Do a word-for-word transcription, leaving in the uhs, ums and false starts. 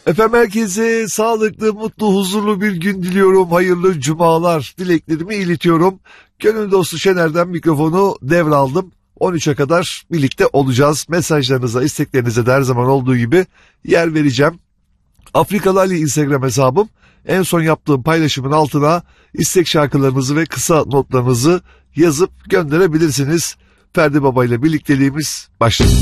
Efendim herkese sağlıklı, mutlu, huzurlu bir gün diliyorum. Hayırlı cumalar dileklerimi iletiyorum. Gönül dostu Şener'den mikrofonu devraldım. on üçe kadar birlikte olacağız. Mesajlarınıza, isteklerinize de her zaman olduğu gibi yer vereceğim. Afrikalı Ali Instagram hesabım. En son yaptığım paylaşımın altına istek şarkılarınızı ve kısa notlarınızı yazıp gönderebilirsiniz. Ferdi Baba ile birlikteliğimiz başladı.